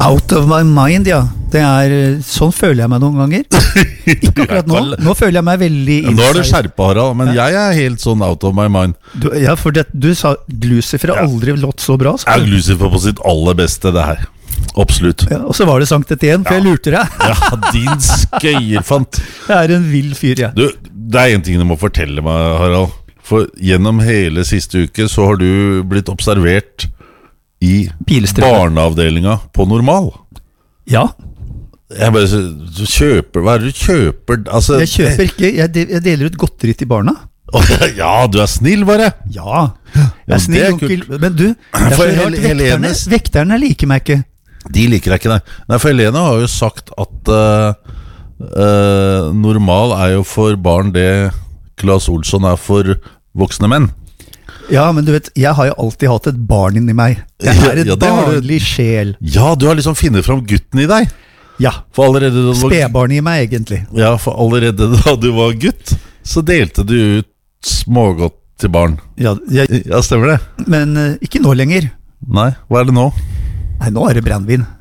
Out of my mind, ja. Sånn føler jeg meg noen ganger. Ikke akkurat nå. Nå føler jeg meg veldig Nå er du skjerpet, Harald, men jeg er helt sånn out of my mind. Ja, for du sa Lucifer har aldri lått så bra. Ja, Lucifer på sitt aller beste, det her. Absolutt. Ja, og så var det Sankt Etienne, for jeg lurte deg. Ja, din skøyerfant. Jeg en vill fyr, ja. Du, det en ting du må fortelle meg, Harald. For gjennom hele siste uke så har du blitt observert i barneavdelinga på Normal. Ja. Jeg bare, du kjøper, hva det du kjøper? Altså, jeg kjøper ikke, jeg deler ut godteri til barna. Ja, du snill bare. Ja, jeg snill onkel. Men du, vekterne liker meg ikke. De liker deg ikke, nei. Nei, for Helene har jo sagt at Normal jo for barn det Claes Olsson for voksne menn. Ja, men du vet, jeg har jo alltid hatt et barn inni meg. Jeg et barnlig sjel. Ja, du har liksom funnet fram gutten i deg. Ja, spedbarn i meg egentlig. Ja, for allerede da du var gutt, så delte du ut smågodt til barn. Ja, stemmer det. Men ikke nå lenger. Nei, hva det nå? Nei, nå det brennvin.